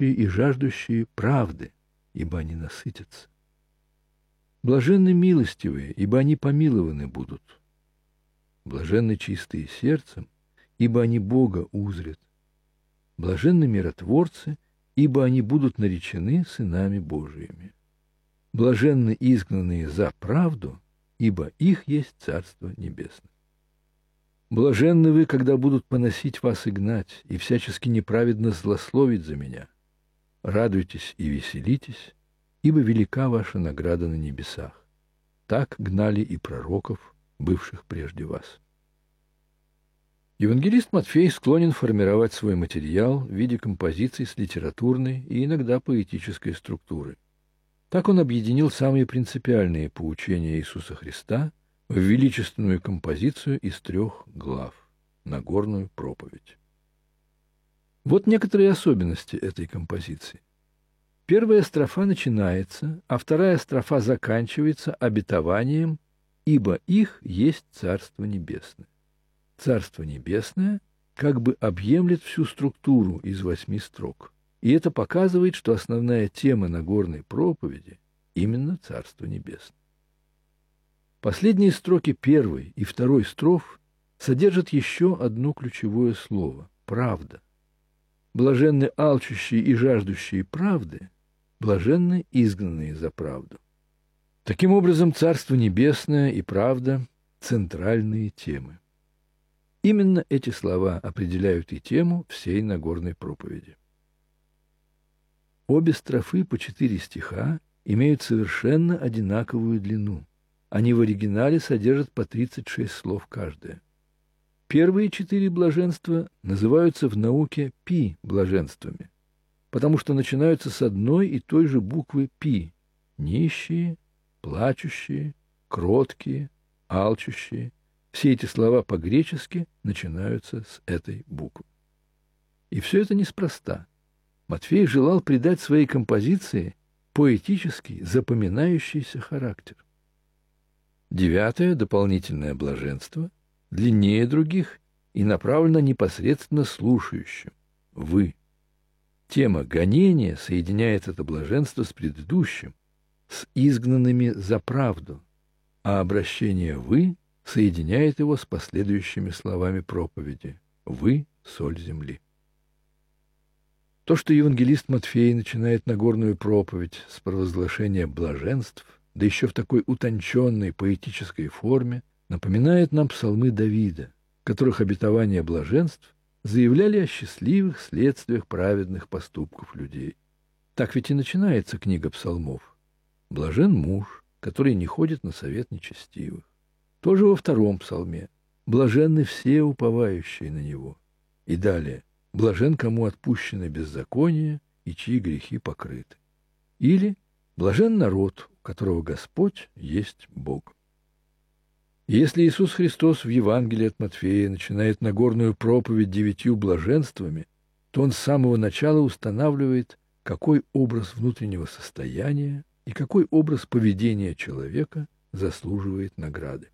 алчущие и жаждущие правды, ибо они насытятся. Блаженны милостивые, ибо они помилованы будут. Блаженны чистые сердцем, ибо они Бога узрят. Блаженны миротворцы, ибо они будут наречены сынами Божиими. Блаженны изгнанные за правду, ибо их есть Царство Небесное. Блаженны вы, когда будут поносить вас и гнать, и всячески неправедно злословить за меня. Радуйтесь и веселитесь, ибо велика ваша награда на небесах. Так гнали и пророков, бывших прежде вас. Евангелист Матфей склонен формировать свой материал в виде композиций с литературной и иногда поэтической структурой. Так он объединил самые принципиальные поучения Иисуса Христа в величественную композицию из 3 глав – Нагорную проповедь. Вот некоторые особенности этой композиции. Первая строфа начинается, а вторая строфа заканчивается обетованием «Ибо их есть Царство Небесное». Царство Небесное как бы объемлет всю структуру из 8 строк. И это показывает, что основная тема Нагорной проповеди – именно Царство Небесное. Последние строки 1 и 2 строф содержат еще одно ключевое слово – правда. Блаженны алчущие и жаждущие правды, блаженны изгнанные за правду. Таким образом, Царство Небесное и правда – центральные темы. Именно эти слова определяют и тему всей Нагорной проповеди. Обе строфы по 4 стиха имеют совершенно одинаковую длину. Они в оригинале содержат по 36 слов каждая. Первые 4 блаженства называются в науке пи-блаженствами, потому что начинаются с одной и той же буквы пи – нищие, плачущие, кроткие, алчущие. Все эти слова по-гречески начинаются с этой буквы. И все это неспроста. Матфей желал придать своей композиции поэтический, запоминающийся характер. 9 дополнительное блаженство длиннее других и направлено непосредственно слушающим – вы. Тема гонения соединяет это блаженство с предыдущим, с изгнанными за правду, а обращение «вы» соединяет его с последующими словами проповеди «Вы – соль земли». То, что евангелист Матфей начинает Нагорную проповедь с провозглашения блаженств, да еще в такой утонченной поэтической форме, напоминает нам псалмы Давида, в которых обетования блаженств заявляли о счастливых следствиях праведных поступков людей. Так ведь и начинается книга псалмов. «Блажен муж, который не ходит на совет нечестивых». Тоже во 2 псалме. «Блаженны все уповающие на него». И далее. «Блажен, кому отпущено беззаконие и чьи грехи покрыты». Или «Блажен народ, у которого Господь есть Бог». Если Иисус Христос в Евангелии от Матфея начинает Нагорную проповедь 9 блаженствами, то Он с самого начала устанавливает, какой образ внутреннего состояния и какой образ поведения человека заслуживает награды.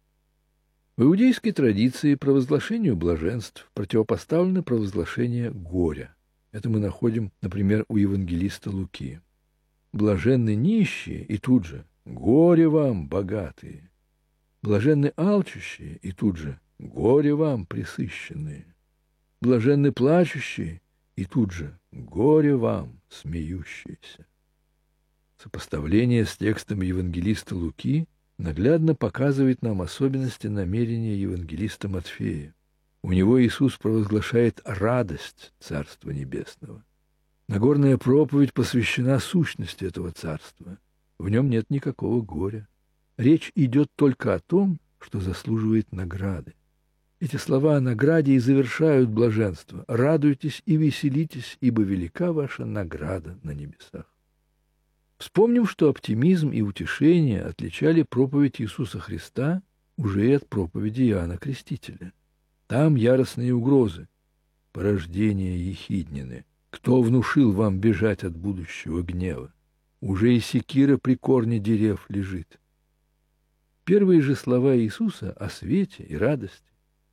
В иудейской традиции провозглашению блаженств противопоставлено провозглашение горя. Это мы находим, например, у евангелиста Луки. «Блаженны нищие» и тут же «Горе вам, богатые». «Блаженны алчущие» и тут же «Горе вам, пресыщенные». «Блаженны плачущие» и тут же «Горе вам, смеющиеся». Сопоставление с текстом евангелиста Луки наглядно показывает нам особенности намерения евангелиста Матфея. У него Иисус провозглашает радость Царства Небесного. Нагорная проповедь посвящена сущности этого царства. В нем нет никакого горя. Речь идет только о том, что заслуживает награды. Эти слова о награде и завершают блаженство. «Радуйтесь и веселитесь, ибо велика ваша награда на небесах». Вспомним, что оптимизм и утешение отличали проповедь Иисуса Христа уже и от проповеди Иоанна Крестителя. Там яростные угрозы. «Порождение ехиднины! Кто внушил вам бежать от будущего гнева? Уже и секира при корне дерев лежит». Первые же слова Иисуса о свете и радости.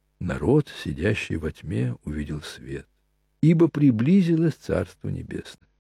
«Народ, сидящий во тьме, увидел свет, ибо приблизилось Царство Небесное».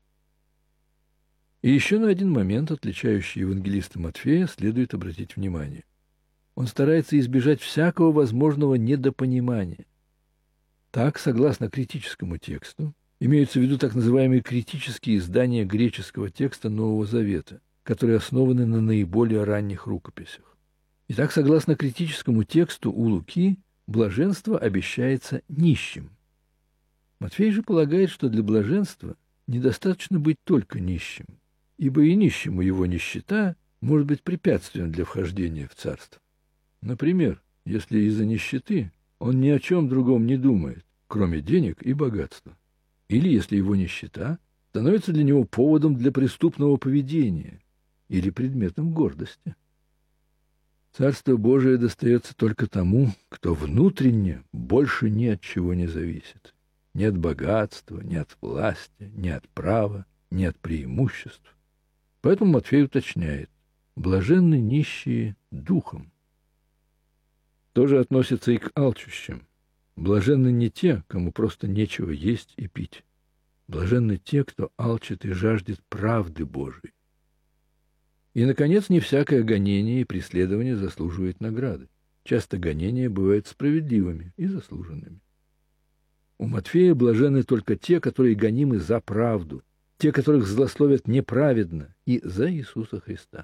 И еще на один момент, отличающий евангелиста Матфея, следует обратить внимание. Он старается избежать всякого возможного недопонимания. Так, согласно критическому тексту, имеются в виду так называемые критические издания греческого текста Нового Завета, которые основаны на наиболее ранних рукописях. Итак, согласно критическому тексту у Луки, блаженство обещается нищим. Матфей же полагает, что для блаженства недостаточно быть только нищим, ибо и нищему его нищета может быть препятствием для вхождения в царство. Например, если из-за нищеты он ни о чем другом не думает, кроме денег и богатства, или если его нищета становится для него поводом для преступного поведения или предметом гордости. Царство Божие достается только тому, кто внутренне больше ни от чего не зависит. Ни от богатства, ни от власти, ни от права, ни от преимуществ. Поэтому Матфей уточняет: блаженны нищие духом. Тоже относится и к алчущим. Блаженны не те, кому просто нечего есть и пить. Блаженны те, кто алчит и жаждет правды Божией. И, наконец, не всякое гонение и преследование заслуживает награды. Часто гонения бывают справедливыми и заслуженными. У Матфея блаженны только те, которые гонимы за правду, те, которых злословят неправедно и за Иисуса Христа.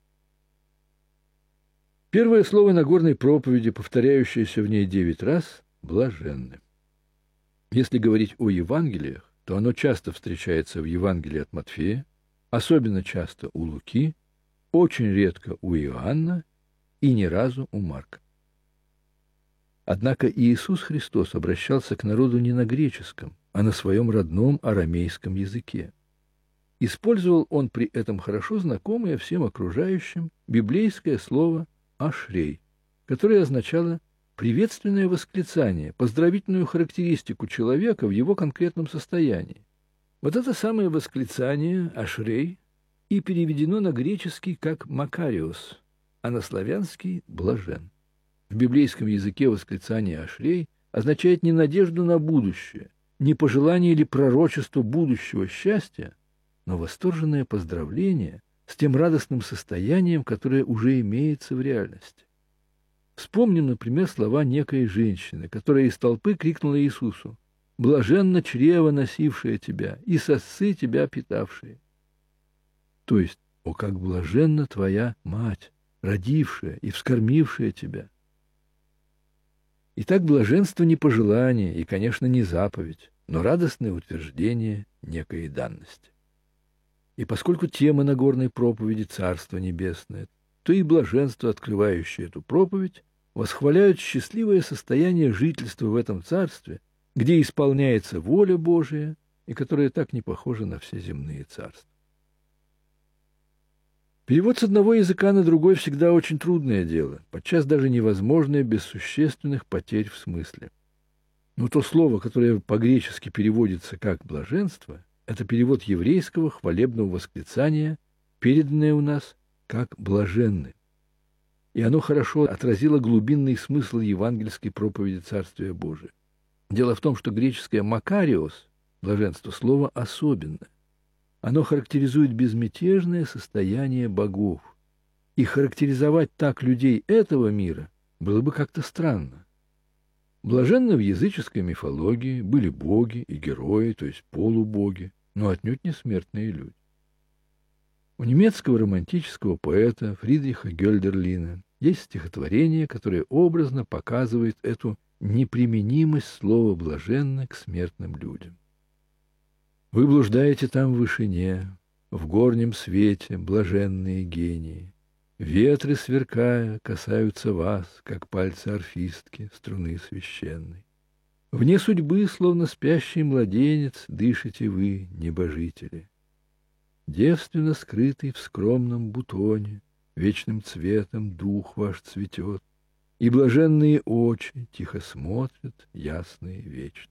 Первое слово Нагорной проповеди, повторяющееся в ней 9 раз, блаженны. Если говорить о Евангелиях, то оно часто встречается в Евангелии от Матфея, особенно часто у Луки, очень редко у Иоанна и ни разу у Марка. Однако Иисус Христос обращался к народу не на греческом, а на своем родном арамейском языке. Использовал он при этом хорошо знакомое всем окружающим библейское слово «ашрей», которое означало приветственное восклицание, поздравительную характеристику человека в его конкретном состоянии. Вот это самое восклицание «ашрей» и переведено на греческий как «макариос», а на славянский «блажен». В библейском языке восклицание «ашрей» означает не надежду на будущее, не пожелание или пророчество будущего счастья, но восторженное поздравление с тем радостным состоянием, которое уже имеется в реальности. Вспомним, например, слова некой женщины, которая из толпы крикнула Иисусу: «Блаженно чрево, носившее тебя, и сосцы тебя питавшие». То есть, о, как блаженна твоя мать, родившая и вскормившая тебя. Итак, блаженство не пожелание и, конечно, не заповедь, но радостное утверждение некой данности. И поскольку тема Нагорной проповеди Царство Небесное, то и блаженство, открывающее эту проповедь, восхваляют счастливое состояние жительства в этом царстве, где исполняется воля Божия и которое так не похоже на все земные царства. Перевод с одного языка на другой всегда очень трудное дело, подчас даже невозможное без существенных потерь в смысле. Но то слово, которое по-гречески переводится как «блаженство», это перевод еврейского хвалебного восклицания, переданное у нас как «блаженны». И оно хорошо отразило глубинный смысл евангельской проповеди Царствия Божия. Дело в том, что греческое «макариос» – блаженство, слово особенное. Оно характеризует безмятежное состояние богов. И характеризовать так людей этого мира было бы как-то странно. Блаженны в языческой мифологии были боги и герои, то есть полубоги, но отнюдь не смертные люди. У немецкого романтического поэта Фридриха Гёльдерлина есть стихотворение, которое образно показывает эту неприменимость слова «блаженны» к смертным людям. Вы блуждаете там в вышине, в горнем свете, блаженные гении. Ветры, сверкая, касаются вас, как пальцы орфистки струны священной. Вне судьбы, словно спящий младенец, дышите вы, небожители. Девственно скрытый в скромном бутоне, вечным цветом дух ваш цветет, и блаженные очи тихо смотрят, ясные вечно.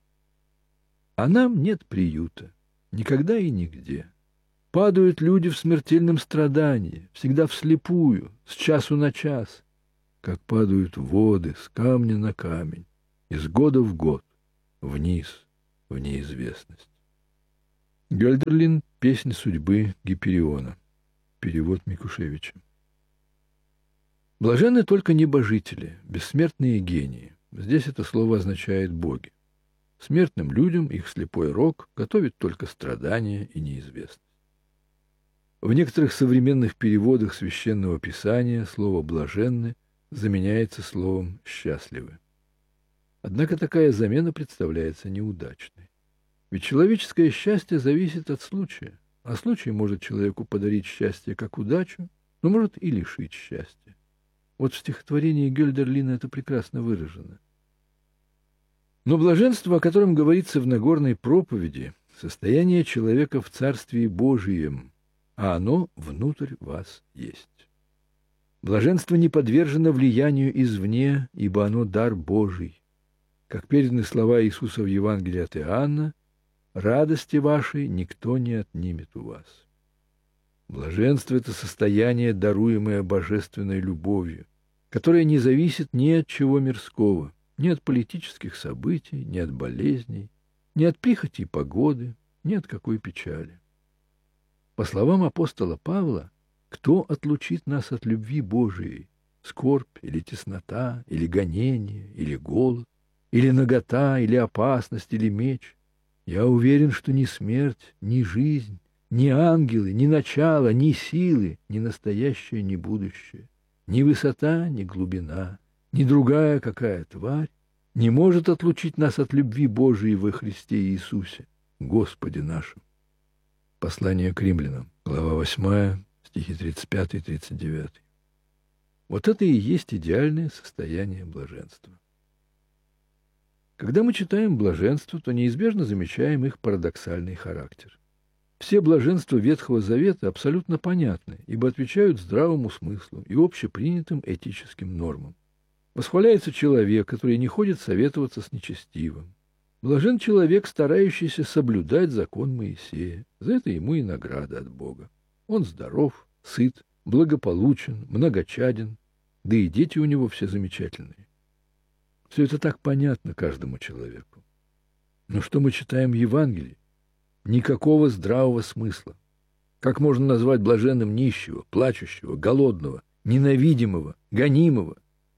А нам нет приюта, никогда и нигде. Падают люди в смертельном страдании, всегда вслепую, с часу на час, как падают воды с камня на камень, из года в год, вниз, в неизвестность. Гёльдерлин Песнь судьбы Гипериона. Перевод Микушевича. Блаженны только небожители, бессмертные гении. Здесь это слово означает боги. Смертным людям их слепой рок готовит только страдания и неизвестность. В некоторых современных переводах Священного Писания слово «блаженны» заменяется словом «счастливы». Однако такая замена представляется неудачной. Ведь человеческое счастье зависит от случая, а случай может человеку подарить счастье как удачу, но может и лишить счастья. Вот в стихотворении Гёльдерлина это прекрасно выражено. Но блаженство, о котором говорится в Нагорной проповеди, состояние человека в Царствии Божием, а оно внутрь вас есть. Блаженство не подвержено влиянию извне, ибо оно дар Божий. Как переданы слова Иисуса в Евангелии от Иоанна, радости вашей никто не отнимет у вас. Блаженство – это состояние, даруемое божественной любовью, которое не зависит ни от чего мирского, ни от политических событий, ни от болезней, ни от прихотей погоды, ни от какой печали. По словам апостола Павла, кто отлучит нас от любви Божией? Скорбь или теснота, или гонение, или голод, или нагота, или опасность, или меч? Я уверен, что ни смерть, ни жизнь, ни ангелы, ни начало, ни силы, ни настоящее, ни будущее, ни высота, ни глубина, ни другая какая тварь не может отлучить нас от любви Божией во Христе Иисусе, Господе нашим. Послание к римлянам, глава 8, стихи 35-39. Вот это и есть идеальное состояние блаженства. Когда мы читаем блаженство, то неизбежно замечаем их парадоксальный характер. Все блаженства Ветхого Завета абсолютно понятны, ибо отвечают здравому смыслу и общепринятым этическим нормам. Восхваляется человек, который не ходит советоваться с нечестивым. Блажен человек, старающийся соблюдать закон Моисея. За это ему и награда от Бога. Он здоров, сыт, благополучен, многочаден, да и дети у него все замечательные. Все это так понятно каждому человеку. Но что мы читаем в Евангелии? Никакого здравого смысла. Как можно назвать блаженным нищего, плачущего, голодного, ненавидимого, гонимого?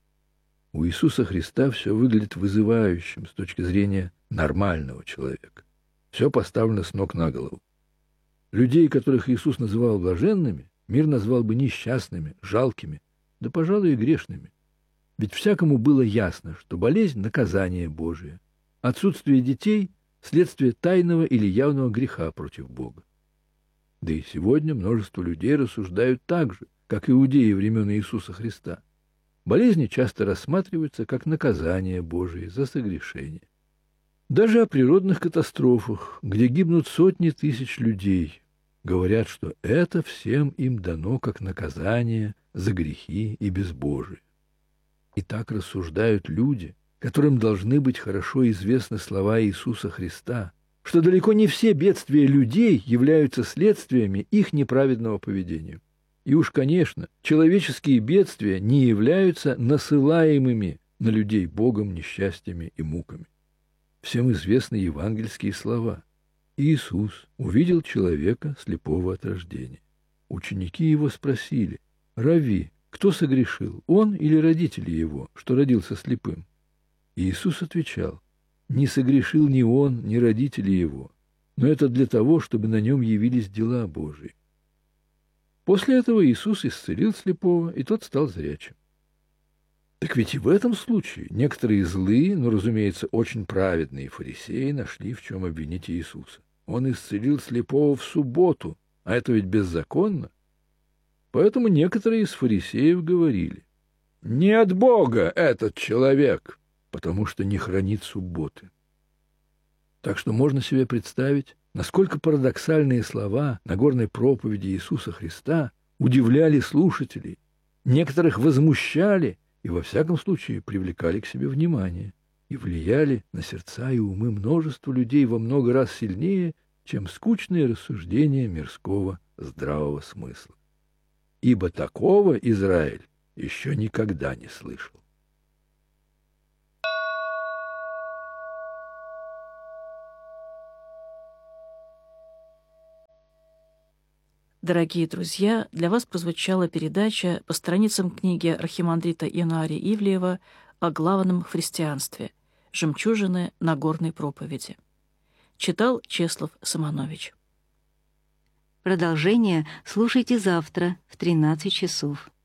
У Иисуса Христа все выглядит вызывающим с точки зрения нормального человека. Все поставлено с ног на голову. Людей, которых Иисус называл блаженными, мир назвал бы несчастными, жалкими, да, пожалуй, и грешными. Ведь всякому было ясно, что болезнь – наказание Божие, отсутствие детей – следствие тайного или явного греха против Бога. Да и сегодня множество людей рассуждают так же, как иудеи времен Иисуса Христа. Болезни часто рассматриваются как наказание Божие за согрешение. Даже о природных катастрофах, где гибнут сотни тысяч людей, говорят, что это всем им дано как наказание за грехи и безбожие. И так рассуждают люди, которым должны быть хорошо известны слова Иисуса Христа, что далеко не все бедствия людей являются следствиями их неправедного поведения. И уж, конечно, человеческие бедствия не являются насылаемыми на людей Богом несчастьями и муками. Всем известны евангельские слова. Иисус увидел человека, слепого от рождения. Ученики его спросили: «Равви, кто согрешил, он или родители его, что родился слепым?» И Иисус отвечал: «Не согрешил ни он, ни родители его, но это для того, чтобы на нем явились дела Божии». После этого Иисус исцелил слепого, и тот стал зрячим. Так ведь и в этом случае некоторые злые, но, разумеется, очень праведные фарисеи нашли, в чем обвинить Иисуса. Он исцелил слепого в субботу, а это ведь беззаконно. Поэтому некоторые из фарисеев говорили: «Не от Бога этот человек, потому что не хранит субботы». Так что можно себе представить, насколько парадоксальные слова Нагорной проповеди Иисуса Христа удивляли слушателей, некоторых возмущали и, во всяком случае, привлекали к себе внимание и влияли на сердца и умы множества людей во много раз сильнее, чем скучные рассуждения мирского здравого смысла. Ибо такого Израиль еще никогда не слышал. Дорогие друзья, для вас прозвучала передача по страницам книги архимандрита Иоанна Ивлеева о главном христианстве «Жемчужины Нагорной проповеди». Читал Чеслов Самонович. Продолжение слушайте завтра в 13 часов.